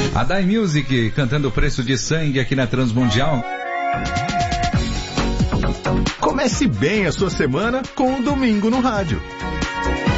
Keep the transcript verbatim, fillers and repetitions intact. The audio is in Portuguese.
A Dai Music cantando o Preço de Sangue aqui na Transmundial. Comece bem a sua semana com o Domingo no Rádio.